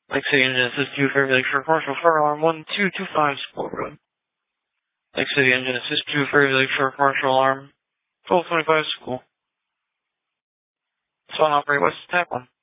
Lake City Engine Assist 2, Fairview Lakeshore Commercial Fire Alarm 1225 School Road. Lake City Engine Assist 2, Fairview Lakeshore Commercial Alarm 1225 School. Spawn Operator West Attack 1.